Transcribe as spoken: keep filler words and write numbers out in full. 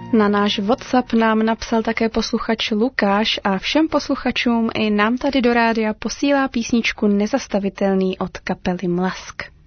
Na náš WhatsApp nám napsal také posluchač Lukáš a všem posluchačům i nám tady do rádia posílá písničku Nezastavitelný od kapely Mlask.